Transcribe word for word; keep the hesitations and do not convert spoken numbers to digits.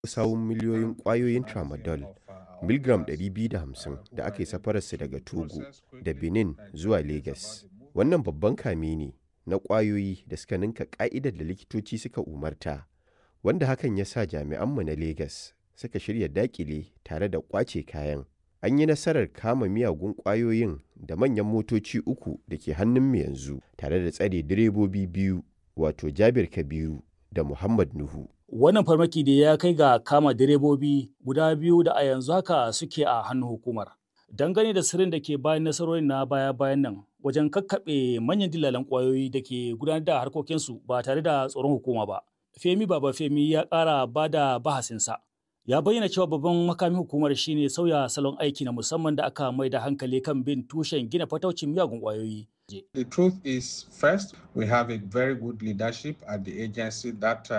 sawun miliyoyin ƙwayoyin tramadol miligram ɗari biyu da hamsin da aka yi safararsu daga Togo da Benin zuwa Legas. Wannan babban kame ne na ƙwayoyi da suka ninka ƙa'idar da likitoci suka umarta, wanda hakan ya sa jami'anmu na Legas suka shirya daƙile tare da ƙwace kayan. An yi nasarar kama miyagun ƙwayoyin da manyan motoci uku da ke hannunmu yanzu, tare da tsare direbobi biyu, wato Jabir Kabiru da Muhammad Nuhu. Wannan farmaki da ya kai ga kama direbobi guda biyu da a yanzu haka suke a hannun hukumar. Dangane da sirrin da ke bayan nasarorin na baya-bayan nan wajen kakkaɓe manyan dillalan ƙwayoyi da ke gudanar da harkokinsu ba tare da tsoron hukuma ba. Femi Baba Femi ya ƙara ba da bahasinsa. Ya bayyana cewa babban makamin hukumar shine sauya salon aiki na musamman da aka mai da hankali kan bin tushen gina fataucin miyagun ƙwayoyi. The truth is, first, we have a very good leadership at the agency that uh,